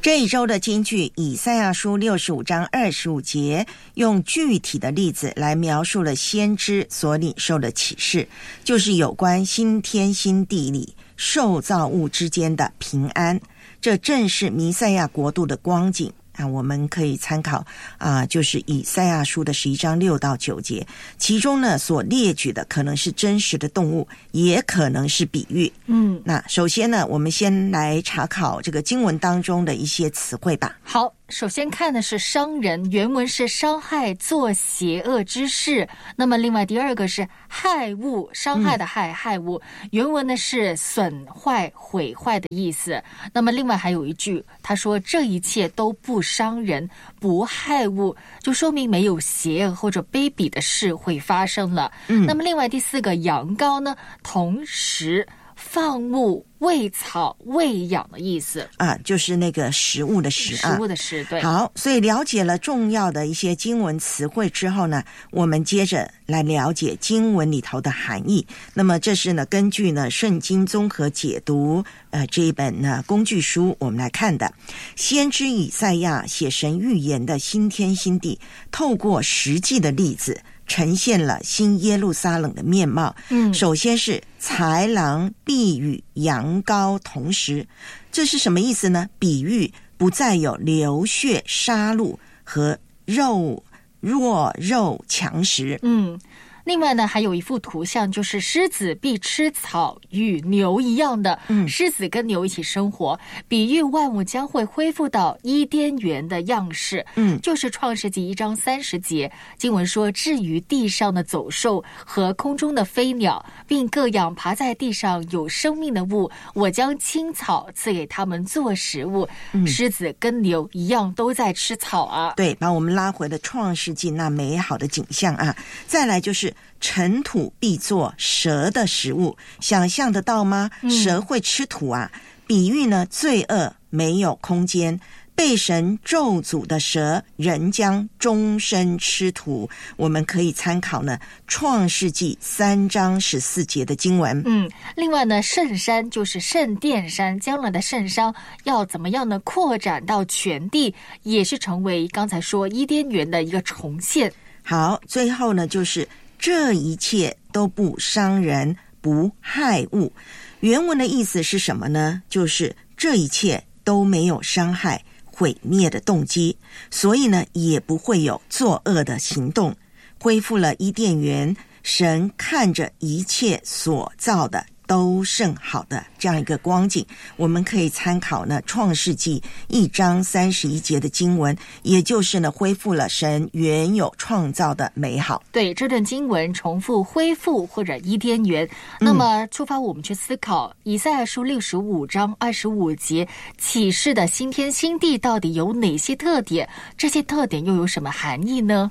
这一周的金句以赛亚书65章25节，用具体的例子来描述了先知所领受的启示，就是有关新天新地里受造物之间的平安。这正是弥赛亚国度的光景啊，我们可以参考就是以赛亚书的11章6到9节，其中呢所列举的可能是真实的动物，也可能是比喻。那首先呢，我们先来查考这个经文当中的一些词汇吧。 好，首先看的是伤人，原文是伤害，做邪恶之事。那么另外第二个是害物，伤害的害，害物，原文呢是损坏、毁坏的意思。那么另外还有一句，他说这一切都不伤人，不害物，就说明没有邪恶或者卑鄙的事会发生了。那么另外第四个羊羔呢，同时放牧、喂草、喂养的意思就是那个食物的食食物的食，对。 好，所以了解了重要的一些经文词汇之后呢，我们接着来了解经文里头的含义。那么这是呢根据呢圣经综合解读这一本呢工具书我们来看的。先知以赛亚写神预言的新天新地，透过实际的例子呈现了新耶路撒冷的面貌。首先是豺狼必与羊羔同食，这是什么意思呢？比喻不再有流血、杀戮和弱肉强食。 另外呢，还有一幅图像，就是狮子必吃草，与牛一样的。狮子跟牛一起生活，比喻万物将会恢复到伊甸园的样式。就是创世纪1章30节，经文说，至于地上的走兽和空中的飞鸟，并各样爬在地上有生命的物，我将青草赐给他们做食物。狮子跟牛一样都在吃草啊。 对，把我们拉回了创世纪那美好的景象啊。再来就是尘土必作蛇的食物，想象得到吗？蛇会吃土啊。比喻呢，罪恶没有空间，被神咒诅的蛇仍将终身吃土。我们可以参考呢创世纪3章14节的经文。 另外呢，圣山就是圣殿山，将来的圣山要怎么样呢？扩展到全地，也是成为刚才说伊甸园的一个重现。 好，最后呢就是这一切都不伤人，不害物。原文的意思是什么呢？就是这一切都没有伤害、毁灭的动机，所以呢也不会有作恶的行动。恢复了伊甸园，神看着一切所造的都甚好的这样一个光景。我们可以参考呢创世纪1章31节的经文，也就是呢恢复了神原有创造的美好。 对，这段经文重复恢复或者伊甸园。那么出发我们去思考以赛亚书65章25节启示的新天新地到底有哪些特点，这些特点又有什么含义呢？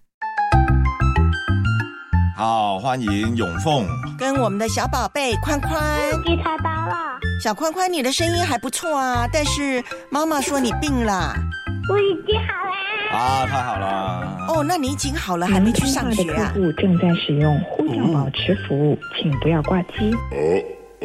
好，欢迎永凤跟我们的小宝贝宽宽。 吉他到了。 小宽宽，你的声音还不错啊，但是妈妈说你病了。 我已经好了。 太好了。 哦，那你已经好了，还没去上学啊？ 客户正在使用呼叫保持服务，请不要挂机。